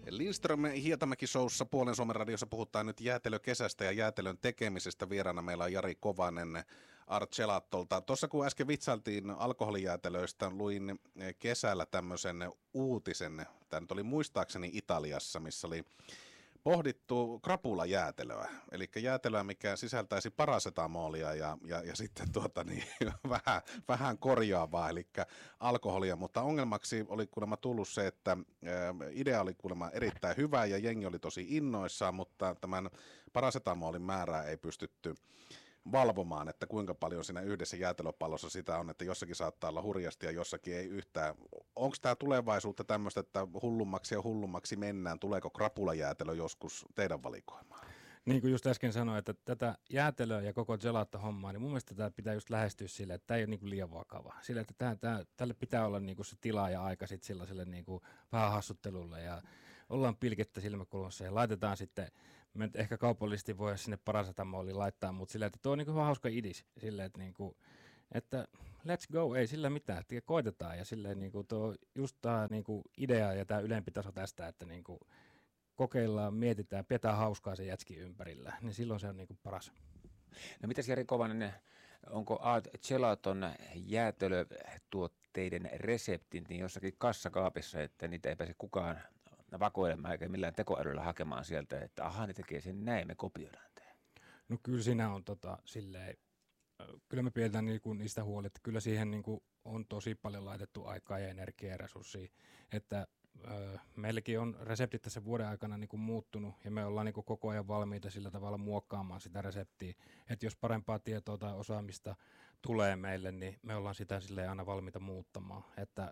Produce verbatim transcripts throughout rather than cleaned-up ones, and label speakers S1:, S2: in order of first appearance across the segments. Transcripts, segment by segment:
S1: Lindström Hietamäki-showssa Puolen Suomen radiossa puhutaan nyt jäätelökesästä ja jäätelön tekemisestä. Vieraana meillä on Jari Kovanen Art Gelattolta. Tuossa kun äsken vitsailtiin alkoholijäätelöistä, luin kesällä tämmöisen uutisen. Tämä nyt oli muistaakseni Italiassa, missä oli pohdittu krapulajäätelöä, eli jäätelöä, mikä sisältäisi parasetamolia ja, ja, ja sitten tuota niin, vähän, vähän korjaavaa, eli alkoholia, mutta ongelmaksi oli kuulemma tullut se, että idea oli kuulemma erittäin hyvä ja jengi oli tosi innoissaan, mutta tämän parasetamolin määrää ei pystytty valvomaan, että kuinka paljon siinä yhdessä jäätelöpallossa sitä on, että jossakin saattaa olla hurjasti ja jossakin ei yhtään. Onko tämä tulevaisuutta tämmöistä, että hullummaksi ja hullummaksi mennään? Tuleeko krapulajäätelö joskus teidän valikoimaan?
S2: Niin kuin just äsken sanoin, että tätä jäätelöä ja koko gelaatto-hommaa, niin mun mielestä tätä pitää just lähestyä sille, että tämä ei ole niin kuin liian vakava. Sille, että tämä, tämä, tälle pitää olla niin kuin se tila ja aika sitten sellaiselle niin kuin vähän hassuttelulle ja ollaan pilkettä silmäkulmassa ja laitetaan sitten, me nyt ehkä kaupallisesti voi sinne parasetamoliin laittaa, mutta silleen, että tuo on niin kuin hauska idis, silleen, että niin kuin, että let's go, ei sillä mitään, että koitetaan ja silleen niin kuin tuo just tämä niin kuin idea ja tämä ylempi taso tästä, että niin kuin kokeillaan, mietitään, pidetään hauskaa se jätski ympärillä, niin silloin se on niin kuin paras.
S3: No mitäs Jari Kovanen, onko Art Gelaton jäätelötuotteiden reseptit niin jossakin kassakaapissa, että niitä ei pääse kukaan vakoilemaan eikä millään tekoälyllä hakemaan sieltä, että aha, ne tekee sen näin, me kopioidaan tämä.
S2: No kyllä siinä on tota, silleen, kyllä me pidetään niinku niistä huolta, että kyllä siihen niinku on tosi paljon laitettu aikaa ja energiaa ja resurssia, että Öö, meilläkin on reseptit tässä vuoden aikana niin kuin muuttunut ja me ollaan niin kuin koko ajan valmiita sillä tavalla muokkaamaan sitä reseptiä, että jos parempaa tietoa tai osaamista tulee meille, niin me ollaan sitä silleen aina valmiita muuttamaan, että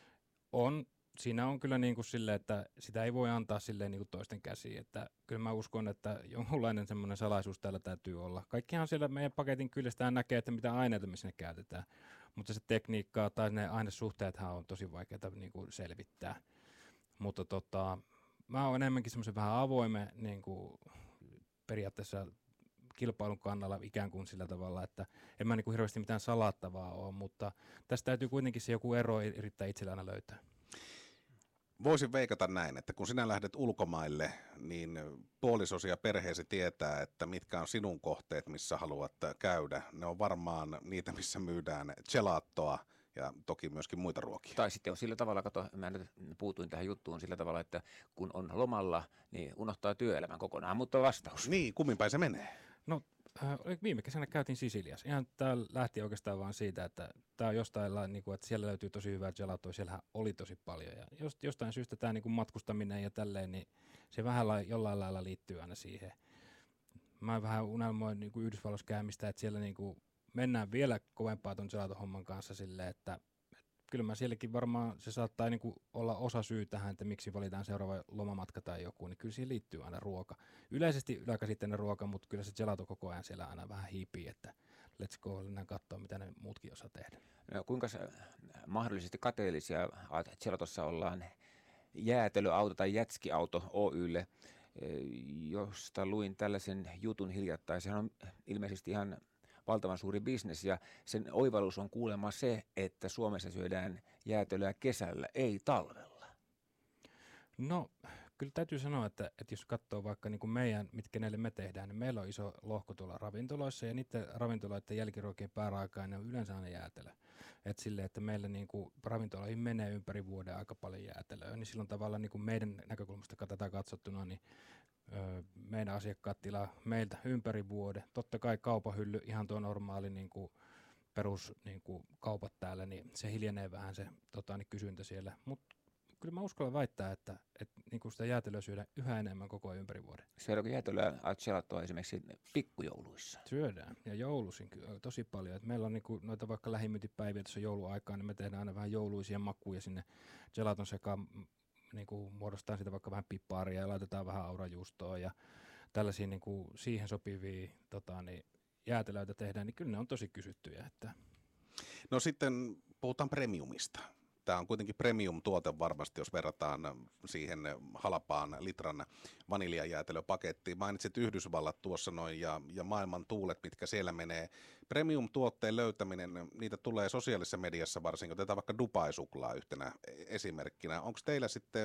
S2: on, siinä on kyllä niin kuin silleen, että sitä ei voi antaa silleen niin kuin toisten käsiin, että kyllä mä uskon, että jonkunlainen semmoinen salaisuus täällä täytyy olla. Kaikkihan siellä meidän paketin kyljestään näkee, että mitä aineita me sinne käytetään, mutta se tekniikkaa tai ne ainesuhteethan on tosi vaikeaa niin kuin selvittää. Mutta tota, mä oon enemmänkin semmoisen vähän avoimen niin kuin periaatteessa kilpailun kannalla ikään kuin sillä tavalla, että en mä niin kuin hirveästi mitään salattavaa ole, mutta tästä täytyy kuitenkin se joku ero yrittää itsellä aina löytää.
S1: Voisin veikata näin, että kun sinä lähdet ulkomaille, niin puolisosi ja perheesi tietää, että mitkä on sinun kohteet, missä haluat käydä. Ne on varmaan niitä, missä myydään gelattoa ja toki myöskin muita ruokia.
S3: Tai sitten on sillä tavalla, kato, mä nyt puutuin tähän juttuun sillä tavalla, että kun on lomalla, niin unohtaa työelämän kokonaan, mutta vastaus.
S1: Niin, kumminpäin se menee?
S2: No äh, viime kesänä käytiin Sisiliassa. Ihan tämä lähti oikeastaan vaan siitä, että tämä on jostain, niin kuin, että siellä löytyy tosi hyvää gelatoa, siellähän oli tosi paljon. Ja jostain syystä tämä niin kuin matkustaminen ja tälleen, niin se vähän la, jollain lailla liittyy aina siihen. Mä vähän unelmoin niin kuin Yhdysvalloissa käymistä, että siellä niin kuin mennään vielä kovempaa tuon gelato-homman kanssa silleen, että kyllä mä sielläkin varmaan se saattaa niin kuin olla osa syy tähän, että miksi valitaan seuraava lomamatka tai joku, niin kyllä siihen liittyy aina ruoka. Yleisesti yläkäsitteinen ruoka, mutta kyllä se gelato koko ajan siellä aina vähän hiipii, että let's go, mennään katsoa, mitä ne muutkin osaa tehdä.
S3: No, kuinka se mahdollisesti kateellisia gelatossa ollaan jäätelöauto tai jätskiauto Oylle, josta luin tällaisen jutun hiljattain. Sehän on ilmeisesti ihan valtavan suuri bisnes ja sen oivallus on kuulemma se, että Suomessa syödään jäätelöä kesällä, ei talvella.
S2: No kyllä täytyy sanoa, että, että jos katsoo vaikka niin kuin meidän, mitkä näille me tehdään, niin meillä on iso lohko tuolla ravintoloissa ja niiden ravintoloiden jälkiruokien pääraaka-aine on yleensä aina jäätelö. Että silleen, että meillä niin kuin ravintoloihin menee ympäri vuoden aika paljon jäätelöä, niin silloin tavallaan niin kuin meidän näkökulmasta tätä katsottuna, niin meidän asiakkaat tilaa meiltä ympäri vuoden. Totta kai kaupahylly, ihan tuo normaali niin kuin perus niin kuin kaupat täällä, niin se hiljenee vähän se tota, niin kysyntä siellä. Mutta kyllä mä uskallan väittää, että, että niin kuin sitä jäätelöä syödään yhä enemmän koko ajan ympäri vuoden.
S3: Syödäänkö jäätelöä gelatoa esimerkiksi pikkujouluissa?
S2: Syödään ja jouluisin tosi paljon. Et meillä on niin kuin noita vaikka lähimyyntipäiviä tuossa jouluaikaan, niin me tehdään aina vähän jouluisia makuja sinne gelaton sekaan. Niin kuin muodostaa sitä vaikka vähän pippaaria ja laitetaan vähän aurajuustoa ja tällaisia niin kuin siihen sopivia tota, niin jäätelöitä tehdään, niin kyllä ne on tosi kysyttyjä. Että.
S1: No sitten puhutaan premiumista. Tämä on kuitenkin premium-tuote varmasti, jos verrataan siihen halpaan litran vaniljajäätelöpakettiin. Mainitsit Yhdysvallat tuossa noin ja, ja maailman tuulet, mitkä siellä menee. Premium-tuotteen löytäminen, niitä tulee sosiaalisessa mediassa varsinkin. Otetaan vaikka Dubai-suklaa yhtenä esimerkkinä. Onko teillä sitten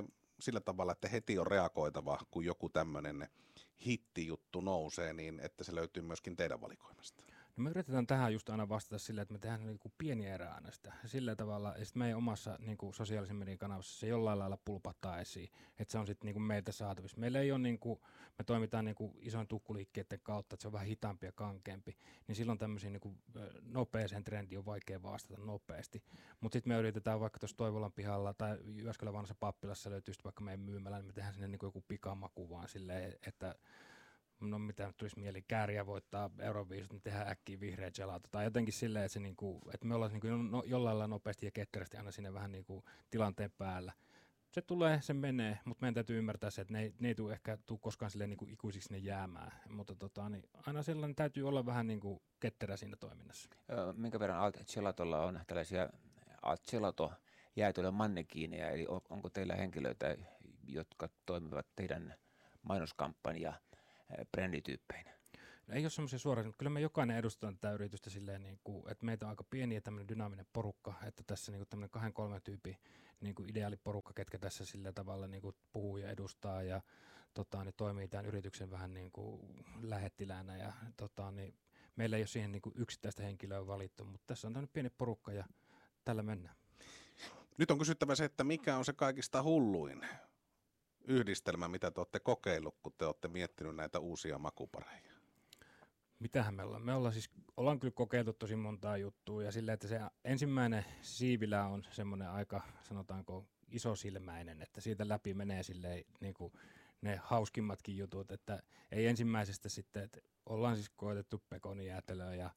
S1: sillä tavalla, että heti on reagoitava, kun joku tämmöinen hittijuttu nousee, niin että se löytyy myöskin teidän valikoimasta?
S2: No me yritetään tähän just aina vastata sillä, että me tehdään niin kuin pieniä erää aina sitä. Sillä tavalla, ja sitten meidän omassa niin kuin sosiaalisen median kanavassa se jollain lailla pulpattaa esiin, että se on sitten niin kuin meiltä saatavissa. Meillä ei ole, niin kuin, me toimitaan niin kuin isoin tukkuliikkeiden kautta, että se on vähän hitaampi ja kankeampi, niin silloin tämmöisiin niin kuin nopeeseen trendiin on vaikea vastata nopeasti. Mutta sitten me yritetään vaikka tuossa Toivolan pihalla tai Jyväskylän vanhassa pappilassa löytyy vaikka meidän myymällä, niin me tehdään sinne niin kuin joku pikamaku vaan silleen, että no mitä nyt tulisi mieli, Kääriä voittaa Euroviisut, niin tehdään äkkiä vihreä gelato. Tai jotenkin silleen, että, se niinku, että me ollaan niinku no, jollain lailla nopeasti ja ketterästi aina siinä vähän niinku tilanteen päällä. Se tulee, se menee, mutta meidän täytyy ymmärtää se, että ne ei, ne ei tule ehkä tule koskaan silleen niinku ikuisiksi sinne jäämään. Mutta tota, niin aina sellainen täytyy olla vähän niinku ketterä siinä toiminnassa.
S3: Öö, minkä verran Alt Gelatolla on tällaisia Alt Gelato jäätelön mannekiineja, eli on, onko teillä henkilöitä, jotka toimivat teidän mainoskampanja brändityyppeinä?
S2: No ei ole semmoisia suoraan, mutta kyllä me jokainen edustaa tätä yritystä silleen, niin kuin, että meitä on aika pieni ja tämmöinen dynaaminen porukka, että tässä niin kuin tämmöinen kahden kolmen tyypin niin kuin ideaaliporukka, ketkä tässä sillä tavalla niin kuin puhuu ja edustaa ja tota, niin toimii tämän yrityksen vähän niin kuin lähettiläänä ja tota, niin meillä ei ole siihen niin kuin yksittäistä henkilöä valittu, mutta tässä on tämmöinen pieni porukka ja tällä mennään.
S1: Nyt on kysyttävä se, että mikä on se kaikista hulluin yhdistelmä, mitä te olette kokeillut, kun te olette miettinyt näitä uusia makupareja? Mitähän
S2: me ollaan? Me ollaan siis, ollaan kyllä kokeiltu tosi montaa juttua ja silleen, että se ensimmäinen siivilä on semmoinen aika, sanotaanko, isosilmäinen, että siitä läpi menee silleen niin kuin ne hauskimmatkin jutut, että ei ensimmäisestä sitten, että ollaan siis koetettu pekonijäätelöä ja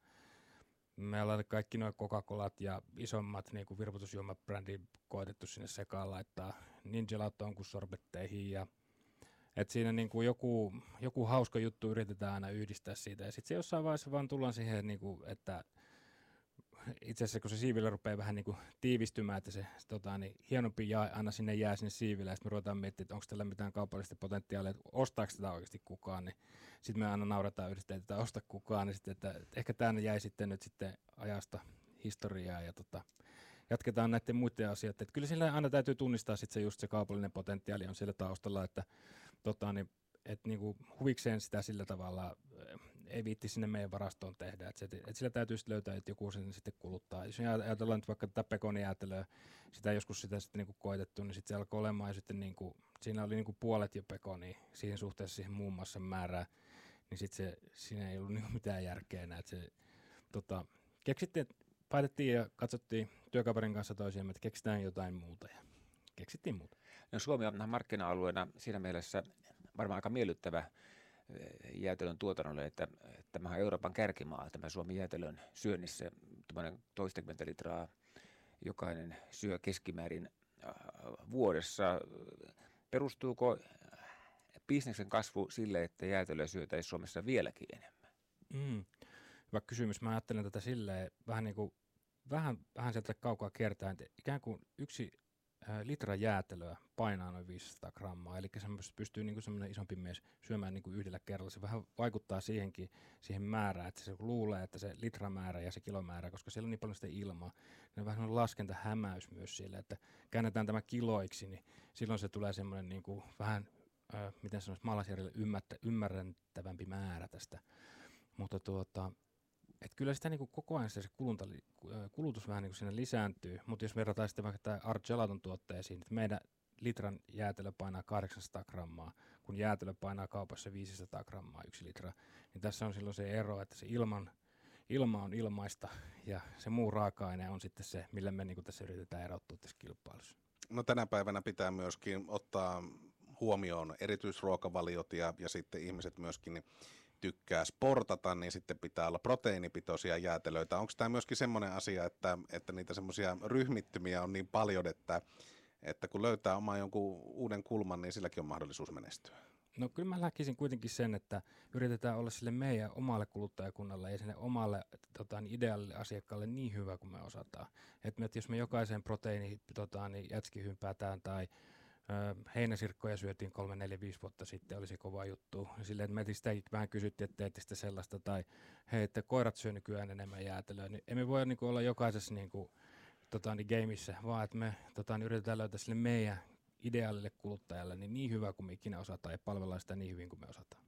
S2: me ollaan kaikki nuo Coca-Colat ja isommat niin kuin virvoitusjuomabrändit koetettu sinne sekaan laittaa niin gelatoon kuin sorbetteihin. Ja, et siinä niin kuin joku, joku hauska juttu yritetään aina yhdistää siitä. Ja sitten se jossain vaiheessa vaan tullaan siihen, niin kuin, että itse asiassa kun se siivillä rupeaa vähän niin kuin tiivistymään, että se tota, niin hienompi jää, aina sinne jää sinne siivillä, ja sitten me ruvetaan miettimään, että onko tällä mitään kaupallista potentiaalia, että ostaako sitä oikeasti kukaan, niin sitten me aina naurataan yhdessä, että ei osta kukaan, niin sitten, että ehkä tämä jäi sitten nyt sitten ajasta historiaa, ja tota, jatketaan näiden muiden asioiden, että kyllä sillä aina täytyy tunnistaa sitten se just se kaupallinen potentiaali on siellä taustalla, että tota, niin, et niinku huvikseen sitä sillä tavalla ei viitti sinne meidän varastoon tehdä, että et sillä täytyy sitten löytää, että joku sen sitten kuluttaa. Jos ajatellaan nyt vaikka tätä pekonijäätelöä, sitä joskus sitä sitten niinku koitettu, niin sitten se alkoi olemaan sitten niinku, siinä oli niinku puolet jo pekonia siihen suhteessa siihen muun muassa määrään, niin sitten se, siinä ei ollut niinku mitään järkeä enää, että se tota, keksittiin, päätettiin ja katsottiin työkaverin kanssa toisiamme, että keksitään jotain muuta ja keksittiin muuta.
S3: No, Suomi on markkina-alueena siinä mielessä varmaan aika miellyttävä jäätelön tuotannolle, että tämä on Euroopan kärkimaa, tämä Suomen jäätelön syönnissä, tuommoinen toistakymmentä litraa jokainen syö keskimäärin vuodessa. Perustuuko bisneksen kasvu sille, että jäätelöä syötäisiin Suomessa vieläkin enemmän?
S2: Mm, hyvä kysymys. Mä ajattelen tätä silleen vähän niin kuin vähän, vähän sieltä kaukaa kiertäen, että ikään kuin yksi litra jäätelöä painaa noin viisisataa grammaa, eli se pystyy niin kuin semmoinen isompi mies syömään niin kuin yhdellä kerralla. Se vähän vaikuttaa siihenkin, siihen määrään, että se luulee, että se litramäärä ja se kilomäärä, koska siellä on niin paljon sitä ilmaa, niin on vähän semmoinen laskentahämäys myös siellä, että käännetään tämä kiloiksi, niin silloin se tulee semmoinen niin kuin vähän, äh, miten sanoisi, maalaisjärjelle ymmärrettävämpi määrä tästä, mutta tuota, et kyllä sitä niinku koko ajan se kulunta, kulutus vähän niinku siinä lisääntyy, mutta jos verrataan sitten vaikka tämä Art Gelaton tuotteisiin, että meidän litran jäätelö painaa kahdeksansataa grammaa, kun jäätelö painaa kaupassa viisisataa grammaa yksi litra, niin tässä on silloin se ero, että se ilman, ilma on ilmaista ja se muu raaka-aine on sitten se, millä me niinku tässä yritetään erottua tässä kilpailussa.
S1: No, tänä päivänä pitää myöskin ottaa huomioon erityisruokavaliot ja, ja sitten ihmiset myöskin niin tykkää sportata, niin sitten pitää olla proteiinipitoisia jäätelöitä. Onko tämä myöskin semmoinen asia, että, että niitä semmoisia ryhmittymiä on niin paljon, että, että kun löytää oman jonkun uuden kulman, niin silläkin on mahdollisuus menestyä?
S2: No kyllä mä näkisin kuitenkin sen, että yritetään olla sille meidän omalle kuluttajakunnalle ja sinne omalle tota, niin ideaalille asiakkaalle niin hyvä kuin me osataan. Että me, jos me jokaisen proteiini tota, niin jätski hympäätään tai heinäsirkkoja syötiin kolme, neljä, viisi vuotta sitten, oli se kova juttu. Silleen, että me sitäkin vähän kysyttiin, että teette sitä sellaista, tai hei, että koirat syö nykyään enemmän jäätelöä. Niin emme voi niin kuin olla jokaisessa niin kuin, tota, niin gameissa, vaan että me tota, niin yritetään löytää sille meidän ideaalille kuluttajalle niin, niin hyvä kuin me ikinä osataan ja palvellaan sitä niin hyvin kuin me osataan.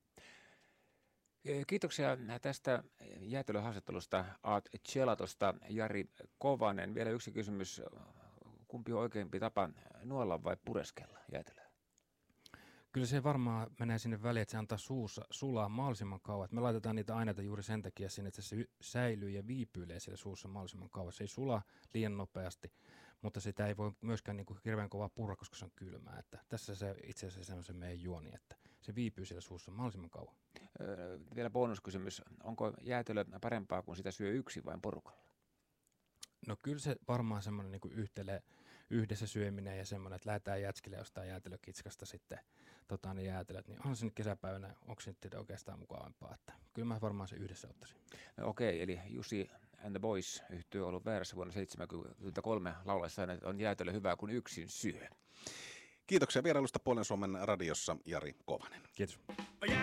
S3: Kiitoksia tästä jäätelöhaastattelusta Art Gelatosta, Jari Kovanen. Vielä yksi kysymys. Kumpi on oikeampi tapa, nuolla vai pureskella jäätelöä?
S2: Kyllä se varmaan menee sinne väliin, että se antaa suussa sulaa mahdollisimman kauan. Me laitetaan niitä aineita juuri sen takia sinne, että se säilyy ja viipyilee siellä suussa mahdollisimman kauan. Se ei sula liian nopeasti, mutta sitä ei voi myöskään niin kuin hirveän kovaa purra, koska se on kylmää. Että tässä se itse asiassa on se meidän juoni, että se viipyy siellä suussa mahdollisimman kauan.
S3: Öö, vielä bonuskysymys. Onko jäätelö parempaa, kun sitä syö yksin vai porukalla?
S2: No kyllä se varmaan semmoinen niin kuin yhtele, yhdessä syöminen ja semmoinen, että lähdetään jätskille jostain jäätelökitskasta sitten tota, ne jäätelöt, niin on se nyt kesäpäivänä, onko se nyt oikeastaan mukavampaa, että kyllä mä varmaan se yhdessä ottaisin.
S3: No, okei, eli Jussi and the Boys -yhtye on ollut väärässä vuonna seitsemänkymmentäkolme laulaessaan, että on jäätelö hyvää, kun yksin syö.
S1: Kiitoksia vierailusta Puolen Suomen radiossa, Jari Kovanen.
S2: Kiitos.
S4: Oh, yeah.